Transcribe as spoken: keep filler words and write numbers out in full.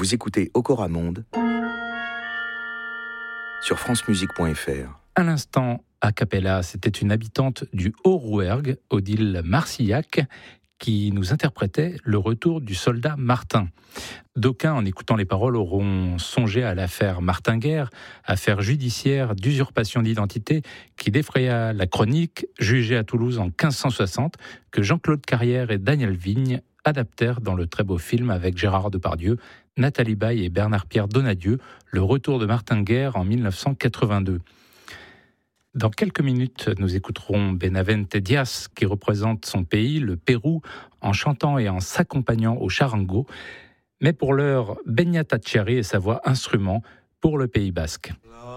Vous écoutez Okora Monde sur francemusique point f r. À l'instant, a cappella, c'était une habitante du Haut-Rouergue, Odile Marcillac, qui nous interprétait le retour du soldat Martin. D'aucuns, en écoutant les paroles, auront songé à l'affaire Martin-Guerre, affaire judiciaire d'usurpation d'identité qui défraya la chronique, jugée à Toulouse en quinze cent soixante, que Jean-Claude Carrière et Daniel Vigne adaptèrent dans le très beau film avec Gérard Depardieu, Nathalie Baye et Bernard-Pierre Donadieu, Le retour de Martin-Guerre en dix-neuf cent quatre-vingt-deux. Dans quelques minutes, nous écouterons Benavente Dias, qui représente son pays, le Pérou, en chantant et en s'accompagnant au charango. Mais pour l'heure, Beñat Atxerri et sa voix instrument pour le Pays basque.